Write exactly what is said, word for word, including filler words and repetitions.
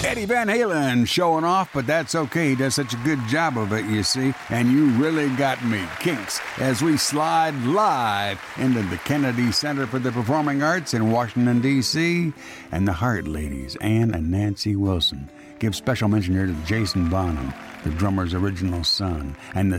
Eddie Van Halen showing off, but that's okay. He does such a good job of it, you see. And you really got me, Kinks, as we slide live into the Kennedy Center for the Performing Arts in Washington, D C And the Hart Ladies, Ann and Nancy Wilson. Give special mention here to Jason Bonham, the drummer's original son, and the